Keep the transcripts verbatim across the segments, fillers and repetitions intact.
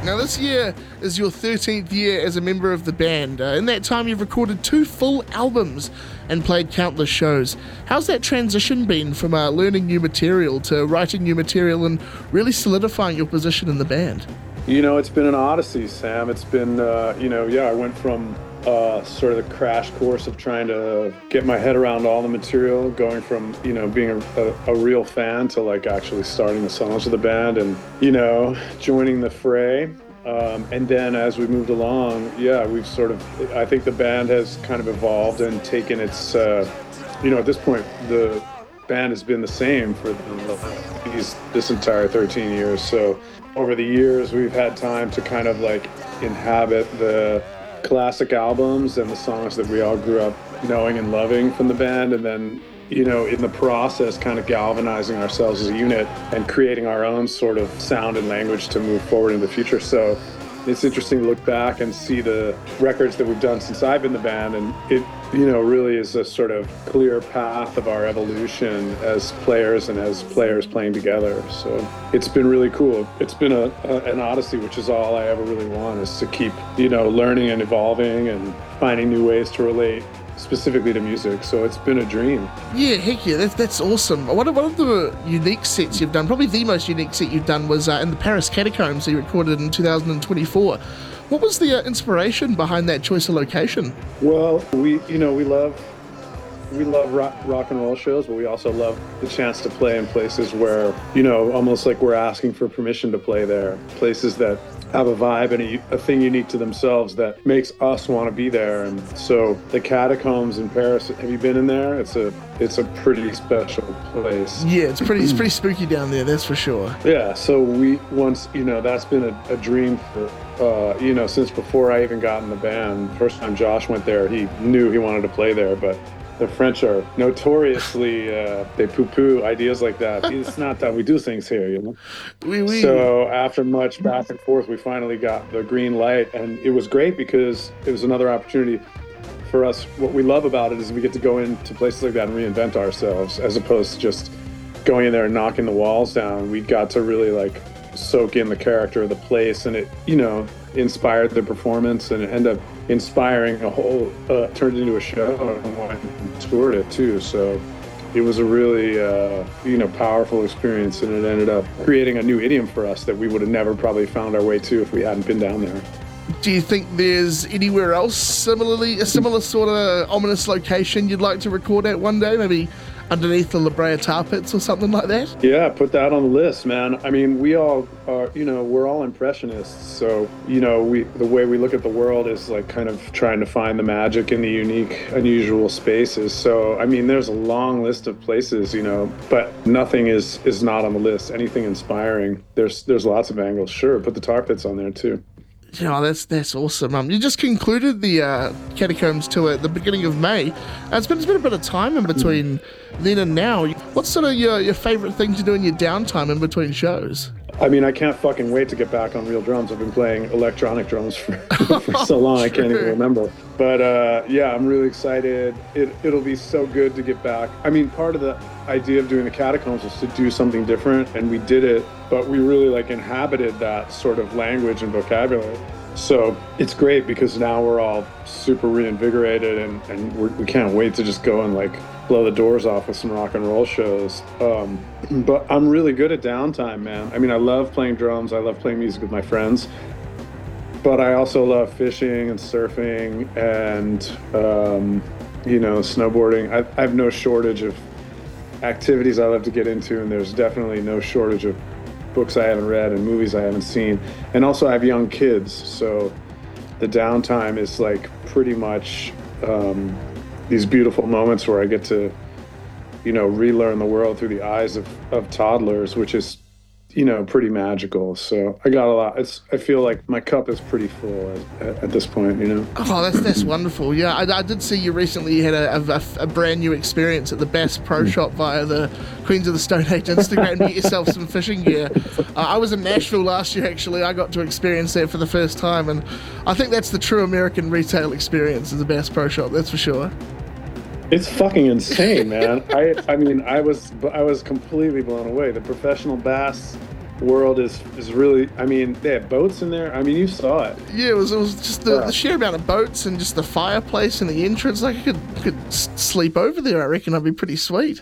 Now, this year is your thirteenth year as a member of the band. Uh, in that time, you've recorded two full albums and played countless shows. How's that transition been from uh, learning new material to writing new material and really solidifying your position in the band? You know, it's been an odyssey, Sam. It's been, uh, you know, yeah, I went from uh, sort of the crash course of trying to get my head around all the material, going from, you know, being a, a, a real fan to like actually starting the songs of the band and, you know, joining the fray. Um, and then as we moved along, yeah, we've sort of, I think the band has kind of evolved and taken its, uh, you know, at this point, the band has been the same for the, these, this entire thirteen years. So over the years, we've had time to kind of like inhabit the classic albums and the songs that we all grew up knowing and loving from the band. And then, you know, in the process, kind of galvanizing ourselves as a unit and creating our own sort of sound and language to move forward in the future. So it's interesting to look back and see the records that we've done since I've been in the band. And it, you know, really is a sort of clear path of our evolution as players and as players playing together. So it's been really cool. It's been a, a an odyssey, which is all I ever really want, is to keep, you know, learning and evolving and finding new ways to relate specifically to music. So it's been a dream. Yeah, heck yeah, that's, that's awesome. One of, one of the unique sets you've done, probably the most unique set you've done, was uh, in the Paris Catacombs that you recorded in two thousand twenty-four. What was the uh, inspiration behind that choice of location? Well, we, you know, we love we love rock, rock and roll shows, but we also love the chance to play in places where, you know, almost like we're asking for permission to play there. Places that have a vibe and a, a thing unique to themselves that makes us want to be there. And so the Catacombs in Paris, have you been in there? It's a it's a pretty special place. Yeah, it's pretty it's pretty spooky down there, that's for sure. Yeah, so we once, you know, that's been a, a dream for, uh, you know, since before I even got in the band. First time Josh went there, he knew he wanted to play there, but the French are notoriously, uh, they poo-poo ideas like that. It's not that we do things here, you know? Oui, oui. So after much back and forth, we finally got the green light, and it was great because it was another opportunity for us. What we love about it is we get to go into places like that and reinvent ourselves, as opposed to just going in there and knocking the walls down. We got to really like soak in the character of the place, and it, you know, inspired the performance, and it ended up inspiring a whole, uh, turned into a show, and went and toured it too. So it was a really, uh, you know, powerful experience, and it ended up creating a new idiom for us that we would have never probably found our way to if we hadn't been down there. Do you think there's anywhere else similarly, a similar sort of ominous location you'd like to record at one day? Maybe underneath the La Brea tar pits or something like that? Yeah, put that on the list, man. I mean, we all are, you know, we're all impressionists. So, you know, we the way we look at the world is like kind of trying to find the magic in the unique, unusual spaces. So, I mean, there's a long list of places, you know, but nothing is is not on the list. Anything inspiring. There's there's lots of angles. Sure, put the tar pits on there too. Yeah, that's that's awesome. Um, you just concluded the uh, Catacombs tour at the beginning of May. Uh, it's been it's been a bit of time in between mm. then and now. What's sort of your, your favourite thing to do in your downtime in between shows? I mean, I can't fucking wait to get back on real drums. I've been playing electronic drums for, for so long, I can't even remember. But uh, yeah, I'm really excited. It, it'll be so good to get back. I mean, part of the idea of doing the Catacombs was to do something different, and we did it, but we really like inhabited that sort of language and vocabulary. So it's great because now we're all super reinvigorated, and, and we're, we can't wait to just go and like blow the doors off with some rock and roll shows. Um, but I'm really good at downtime, man. I mean, I love playing drums. I love playing music with my friends. But I also love fishing and surfing and, um, you know, snowboarding. I, I have no shortage of activities I love to get into, and there's definitely no shortage of books I haven't read and movies I haven't seen. And also I have young kids, so the downtime is like pretty much um, these beautiful moments where I get to, you know, relearn the world through the eyes of, of toddlers, which is, you know, pretty magical. So I got a lot. It's, I feel like my cup is pretty full at, at, at this point, you know? Oh, that's that's wonderful. Yeah, I, I did see you recently you had a, a, a brand new experience at the Bass Pro Shop via the Queens of the Stone Age Instagram and get yourself some fishing gear. Uh, I was in Nashville last year, actually. I got to experience that for the first time, and I think that's the true American retail experience is the Bass Pro Shop, that's for sure. It's fucking insane, man. I I mean, I was I was completely blown away. The professional bass world is is really. I mean, they have boats in there. I mean, you saw it. Yeah, it was it was just the, Yeah. the sheer amount of boats and just the fireplace and the entrance. Like I could could s- sleep over there. I reckon I'd be pretty sweet.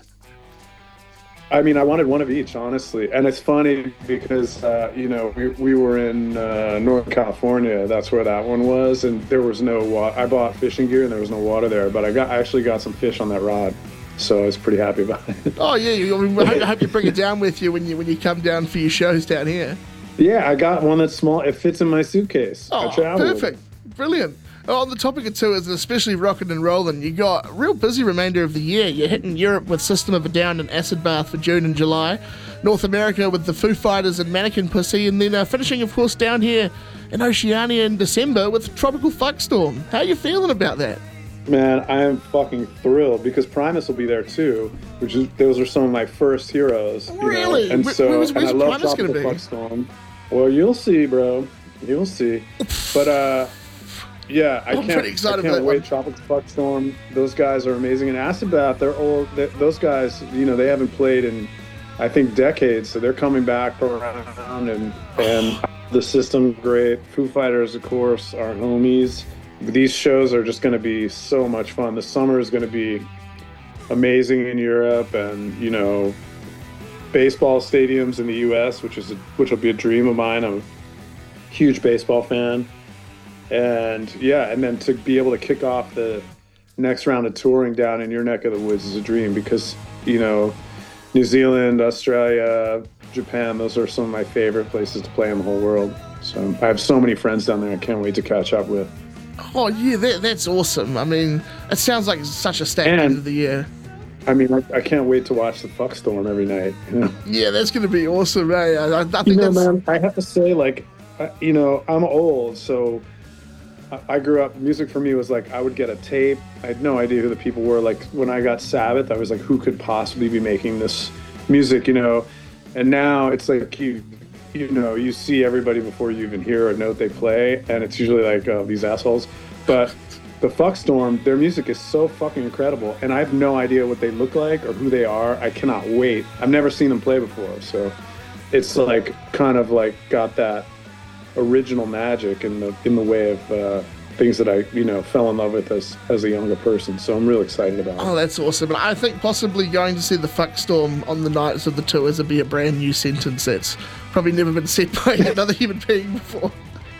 I mean, I wanted one of each, honestly. And it's funny because, uh, you know, we, we were in uh, Northern California. That's where that one was. And there was no water. I bought fishing gear and there was no water there. But I got I actually got some fish on that rod. So I was pretty happy about it. Oh yeah, you, I, mean, I hope I hope you bring it down with you when you when you come down for your shows down here. Yeah, I got one that's small. It fits in my suitcase. I Oh, traveled. perfect, brilliant. Oh, on the topic of tours, and especially rocking and rolling, you got a real busy remainder of the year. You're hitting Europe with System of a Down and Acid Bath for June and July, North America with the Foo Fighters and Mannequin Pussy, and then uh, finishing, of course, down here in Oceania in December with Tropical Fuckstorm. How are you feeling about that? Man, I am fucking thrilled because Primus will be there too, which is those are some of my first heroes. You Really? Know? And Where- so, where's- and where's I love Primus gonna Tropical be? Fuckstorm. Well, you'll see, bro. You'll see. But uh, yeah, I I'm can't. pretty excited I for can't that wait. one. Tropical Fuckstorm. Those guys are amazing. And Acid Bath, they're old. They, those guys, you know, they haven't played in, I think, decades. So they're coming back around, and and the system's great. Foo Fighters, of course, are homies. These shows are just going to be so much fun. The summer is going to be amazing in Europe, and you know, baseball stadiums in the U S, which is a, which will be a dream of mine. I'm a huge baseball fan, and yeah, and then to be able to kick off the next round of touring down in your neck of the woods is a dream because you know, New Zealand, Australia, Japan, those are some of my favorite places to play in the whole world. So I have so many friends down there. I can't wait to catch up with. Oh yeah, that, that's awesome. I mean, it sounds like such a stacked And- end of the year. I mean, I, I can't wait to watch the Fuckstorm every night. You know, Yeah, that's going to be awesome, eh? I, I think you know, that's... man, I have to say, like, I, you know, I'm old, so I, I grew up. Music for me was like I would get a tape. I had no idea who the people were. Like when I got Sabbath, I was like, who could possibly be making this music? You know, and now it's like you, you know, you see everybody before you even hear a note they play, and it's usually like oh, these assholes, but. The Fuckstorm, their music is so fucking incredible, and I have no idea what they look like or who they are. I cannot wait. I've never seen them play before, so it's like kind of like got that original magic in the in the way of uh, things that I you know fell in love with as as a younger person. So I'm real excited about it. Oh, that's awesome. And I think possibly going to see the Fuckstorm on the nights of the tours would be a brand new sentence that's probably never been said by another human being before.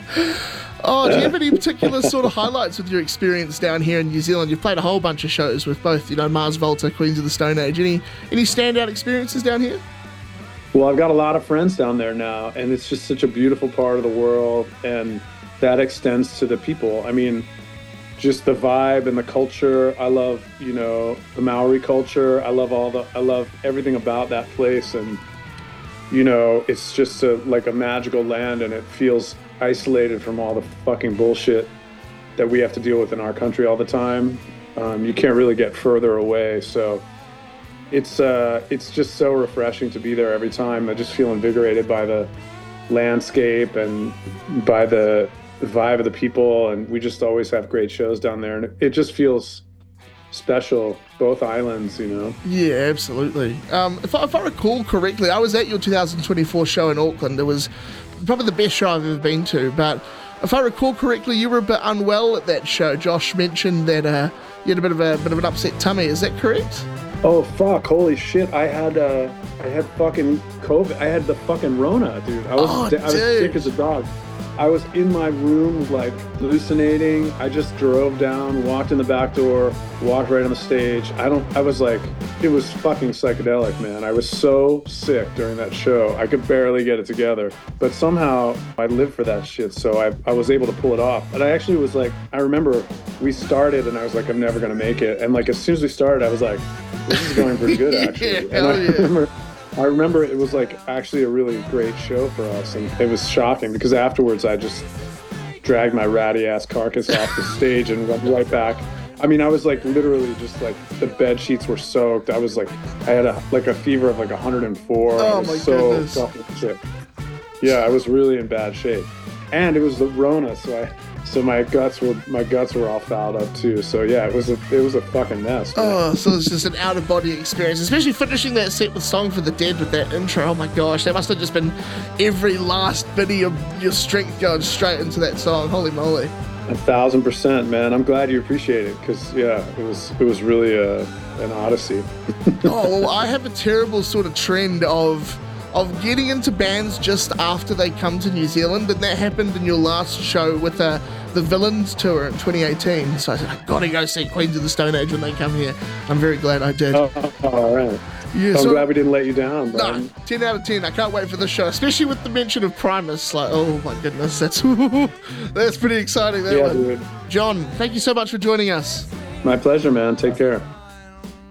Oh, do you have any particular sort of highlights with your experience down here in New Zealand? You've played a whole bunch of shows with both, you know, Mars Volta, Queens of the Stone Age. Any any standout experiences down here? Well, I've got a lot of friends down there now, and it's just such a beautiful part of the world, and that extends to the people. I mean, just the vibe and the culture. I love, you know, the Maori culture. I love all the, I love everything about that place, and you know, it's just a, like a magical land, and it feels isolated from all the fucking bullshit that we have to deal with in our country all the time. Um, you can't really get further away, so. It's uh, it's just so refreshing to be there every time. I just feel invigorated by the landscape and by the vibe of the people, and we just always have great shows down there, and it just feels special. Both islands, you know. Yeah, absolutely. Um, if, I, if I recall correctly, I was at your two thousand twenty-four show in Auckland. It was probably the best show I've ever been to, but if I recall correctly, you were a bit unwell at that show. Josh mentioned that uh, you had a bit of a bit of an upset tummy. Is that correct? Oh fuck! Holy shit! I had uh, I had fucking COVID. I had the fucking Rona, dude. I was Oh, I was dude. sick as a dog. I was in my room like hallucinating. I just drove down, walked in the back door, walked right on the stage. I don't. I was like, it was fucking psychedelic, man. I was so sick during that show. I could barely get it together. But somehow I lived for that shit, so I I was able to pull it off. And I actually was like, I remember we started, and I was like, I'm never gonna make it. And like as soon as we started, I was like, this is going pretty good actually. Yeah, and hell I yeah. remember. I remember it was like actually a really great show for us, and it was shocking because afterwards I just dragged my ratty ass carcass off the stage and went right back. I mean, I was like literally just like the bed sheets were soaked. I was like, I had a like a fever of like one hundred four. I Oh, was my so goodness. fucking sick. Yeah, I was really in bad shape, and it was the Rona, so I So my guts were my guts were all fouled up too. So yeah, it was a it was a fucking mess. Man. Oh, so it's just an out of body experience, especially finishing that set with Song for the Dead with that intro. Oh my gosh, that must have just been every last bit of your, your strength going straight into that song. Holy moly! A thousand percent, man. I'm glad you appreciate it because yeah, it was it was really a an odyssey. Oh well, I have a terrible sort of trend of. of getting into bands just after they come to New Zealand, and that happened in your last show with uh, the Villains tour in twenty eighteen. So I said, I've got to go see Queens of the Stone Age when they come here. I'm very glad I did. Oh, all right. Yeah, I'm so, glad we didn't let you down, bro. No, ten out of ten. I can't wait for the show, especially with the mention of Primus. Like, oh my goodness, that's that's pretty exciting. That yeah, one. dude. John, thank you so much for joining us. My pleasure, man. Take care.